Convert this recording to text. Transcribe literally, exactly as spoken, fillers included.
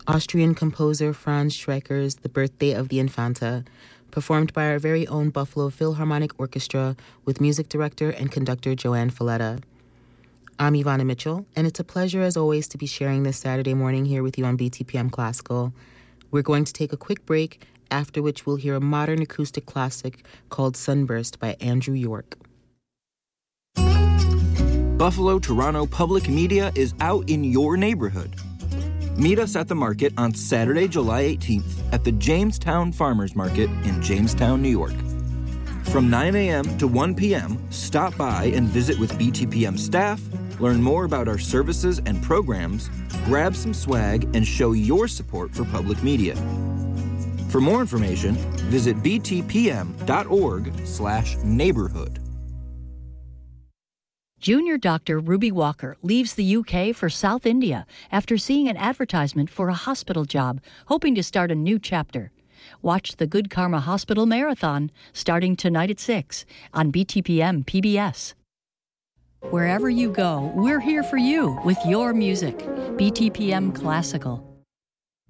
Austrian composer Franz Schrecker's The Birthday of the Infanta, performed by our very own Buffalo Philharmonic Orchestra with music director and conductor Joanne Falletta. I'm Ivana Mitchell, and it's a pleasure as always to be sharing this Saturday morning here with you on B T P M Classical. We're going to take a quick break, after which we'll hear a modern acoustic classic called Sunburst by Andrew York. Buffalo Toronto Public Media is out in your neighborhood. Meet us at the market on Saturday, July eighteenth at the Jamestown Farmers Market in Jamestown, New York. From nine a.m. to one p.m., stop by and visit with B T P M staff, learn more about our services and programs, grab some swag, and show your support for public media. For more information, visit btpm.org slash neighborhood. Junior doctor Ruby Walker leaves the U K for South India after seeing an advertisement for a hospital job, hoping to start a new chapter. Watch the Good Karma Hospital Marathon starting tonight at six on B T P M P B S. Wherever you go, we're here for you with your music. B T P M Classical.